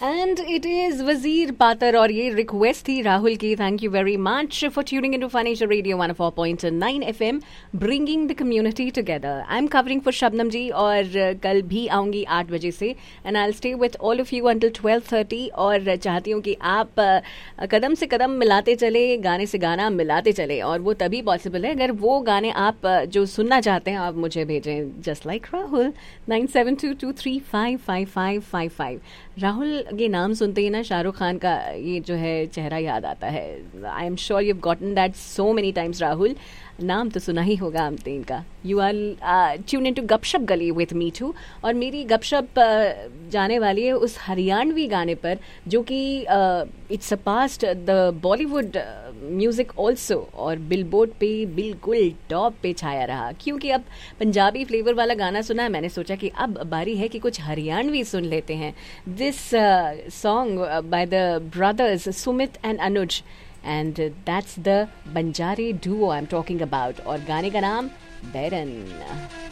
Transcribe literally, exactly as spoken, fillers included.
And it is वजीर पातर और ये रिक्वेस्ट थी राहुल की. Thank you very much for tuning into financial radio one O four point nine FM, bringing the community together. I am covering for Shabnam जी और कल भी आऊंगी आठ बजे से and I will stay with all of you until twelve thirty. और चाहती हूँ कि आप कदम से कदम मिलाते चले, गाने से गाना मिलाते चले, और वो तभी पॉसिबल है अगर वो गाने आप जो सुनना चाहते हैं आप मुझे भेजें. Just like Rahul nine seven to to three five five five five five. Rahul ये नाम सुनते ही ना शाहरुख खान का ये जो है चेहरा याद आता है. I am sure you have gotten that so many times. Rahul नाम तो सुना ही होगा आमतीन का. You are tune in to गपशप गली विथ मी टू. और मेरी गपशप uh, जाने वाली है उस हरियाणवी गाने पर जो कि it's surpassed the Bollywood music also और बिलबोर्ड पे बिल्कुल टॉप पे छाया रहा. क्योंकि अब पंजाबी फ्लेवर वाला गाना सुना है, मैंने सोचा कि अब बारी है कि कुछ हरियाणवी सुन लेते हैं. This song by the brothers Sumit and Anuj, and uh, that's the Banjari duo I'm talking about. और गाने का नाम बैरन.